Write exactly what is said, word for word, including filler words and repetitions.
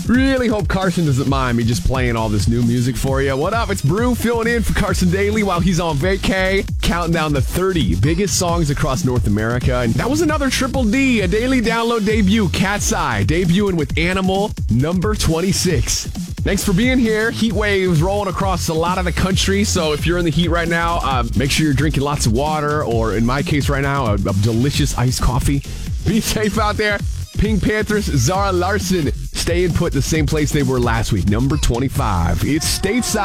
Really hope Carson doesn't mind me just playing all this new music for you. What up? It's Brew filling in for Carson Daly while he's on vacay, counting down the thirty biggest songs across North America. And that was another Triple D, a daily download debut, Cat's Eye, debuting with Animal, number twenty-six. Thanks for being here. Heat waves rolling across a lot of the country, so if you're in the heat right now, uh, make sure you're drinking lots of water, or in my case right now, a, a delicious iced coffee. Be safe out there. Pink Panthers, Zara Larson, staying put the same place they were last week, number twenty-five. It's Stateside.